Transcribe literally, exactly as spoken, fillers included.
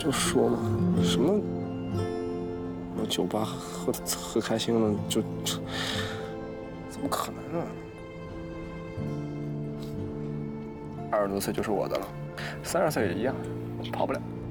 就说嘛，什么我酒吧喝喝开心了，就怎么可能啊？二十多岁就是我的了，三十岁也一样，跑不了。